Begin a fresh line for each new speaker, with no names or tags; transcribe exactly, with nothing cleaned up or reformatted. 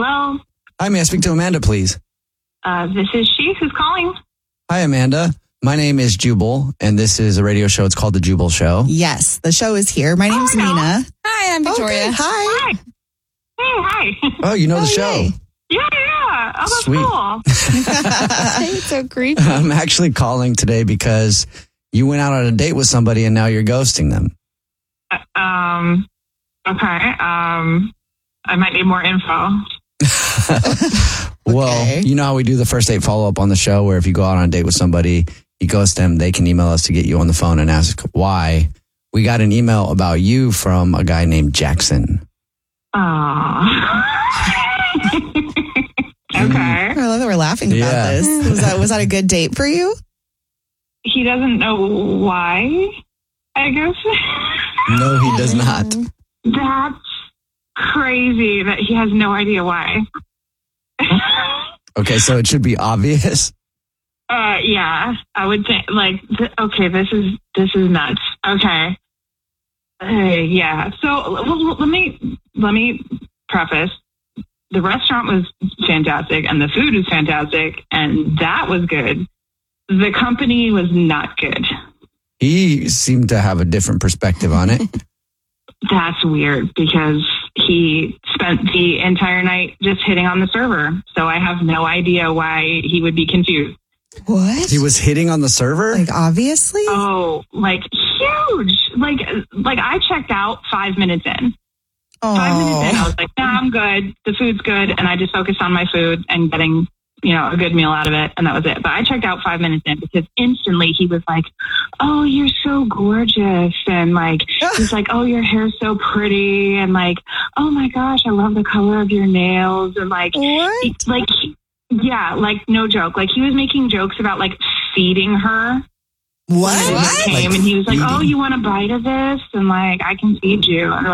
Hello.
Hi, may I speak to Amanda, please?
Uh, this is she. Who's calling?
Hi, Amanda. My name is Jubal, and this is a radio show. It's called The Jubal Show.
Yes, the show is here. My name's
Oh, I know.
Nina.
Hi, I'm Victoria.
Okay, hi.
Hi. Hey, hi.
Oh, you know
Oh,
the show.
yay.
Yeah, yeah. Oh, that's
Sweet.
cool.
It's so creepy.
I'm actually calling today because you went out on a date with somebody and now you're ghosting them.
Uh, um, okay. Um, I might need more info.
Well, you know how we do the first date follow-up on the show where if you go out on a date with somebody, you ghost them, they can email us to get you on the phone and ask why. We got an email about you from a guy named Jackson.
Aww. Okay.
I love that we're laughing about
Yeah.
this. Was that was that a good date for you?
He doesn't know why, I guess.
No, he does not.
That's crazy that he has no idea why.
Okay, so it should be obvious.
Uh, yeah, I would think like, th- okay, this is, this is nuts. Okay. Uh, yeah. So l- let me, let me preface. The restaurant was fantastic and the food was fantastic and that was good. The company was not good.
He seemed to have a different perspective on it.
That's weird because he spent the entire night just hitting on the server. So I have no idea why he would be confused.
What?
He was hitting on the server?
like obviously.
Oh, like huge. Like, like I checked out five minutes in.
Oh.
Five minutes in, I was like, nah, I'm good. The food's good. And I just focused on my food and getting, you know, a good meal out of it. And that was it. But I checked out five minutes in because instantly he was like, oh, you're so gorgeous. And like, he's like, oh, your hair's so pretty. And like, oh my gosh, I love the color of your nails. And like,
What?
he- like, he- yeah, like no joke. Like he was making jokes about like feeding her.
What?
And he came
Like
and he was like, oh,
feeding.
you want a bite of this? And like, I can feed you. And